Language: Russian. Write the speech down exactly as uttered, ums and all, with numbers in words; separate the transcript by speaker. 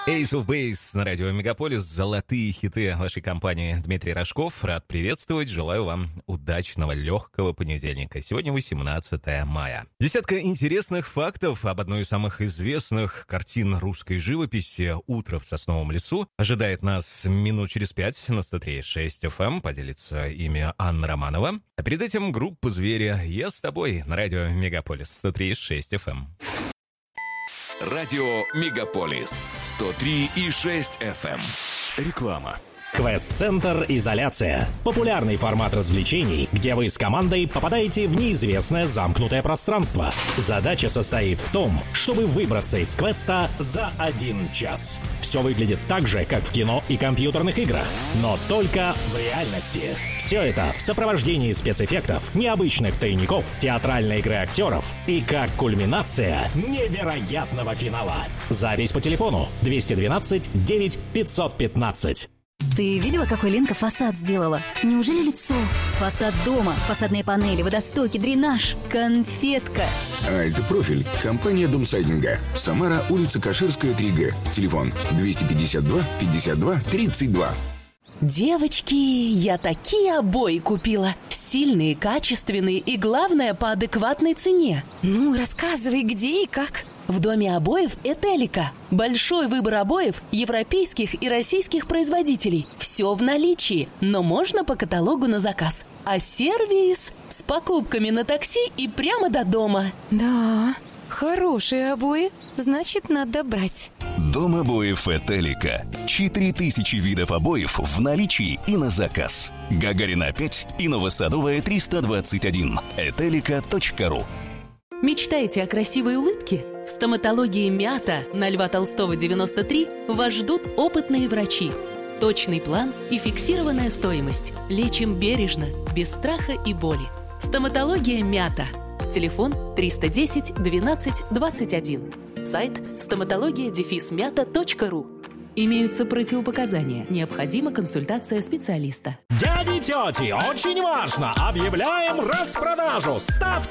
Speaker 1: Ace of Base на радио Мегаполис. Золотые хиты вашей компании. Дмитрий Рожков. Рад приветствовать. Желаю вам удачного, легкого понедельника. Сегодня восемнадцатое мая. Десятка интересных фактов об одной из самых известных картин русской живописи «Утро в сосновом лесу» ожидает нас минут через пять на сто три и шесть эф эм. Поделится ими Анна Романова. А перед этим группа «Звери». Я с тобой на радио Мегаполис сто три и шесть эф эм.
Speaker 2: Радио Мегаполис сто три и шесть эф эм. Реклама.
Speaker 3: Квест-центр «Изоляция». Популярный формат развлечений, где вы с командой попадаете в неизвестное замкнутое пространство. Задача состоит в том, чтобы выбраться из квеста за один час. Все выглядит так же, как в кино и компьютерных играх, но только в реальности. Все это в сопровождении спецэффектов, необычных тайников, театральной игры актеров и как кульминация невероятного финала. Запись по телефону двести двенадцать девять пятьсот пятнадцать.
Speaker 4: Ты видела, какой Ленка фасад сделала? Неужели лицо? Фасад дома, фасадные панели, водостоки, дренаж, конфетка.
Speaker 5: А это профиль. Компания Домсайдинга. Самара, улица Каширская, три гэ. Телефон двести пятьдесят два пятьдесят два тридцать два.
Speaker 6: Девочки, я такие обои купила. Стильные, качественные и, главное, по адекватной цене.
Speaker 4: Ну, рассказывай, где и как.
Speaker 6: В доме обоев «Этелика». Большой выбор обоев европейских и российских производителей. Все в наличии, но можно по каталогу на заказ. А сервис с покупками на такси и прямо до дома.
Speaker 4: Да, хорошие обои, значит, надо брать.
Speaker 2: Дом обоев «Этелика». четыре тысячи видов обоев в наличии и на заказ. Гагарина пять и Новосадовая триста двадцать один. этелика точка ру.
Speaker 6: Мечтаете о красивой улыбке? В стоматологии «Мята» на Льва Толстого, девяносто три вас ждут опытные врачи. Точный план и фиксированная стоимость. Лечим бережно, без страха и боли. Стоматология «Мята». Телефон триста десять двенадцать двадцать один. Сайт стоматология мята точка ру. Имеются противопоказания. Необходима консультация специалиста.
Speaker 3: Дяди и тети, очень важно! Объявляем распродажу! Ставьте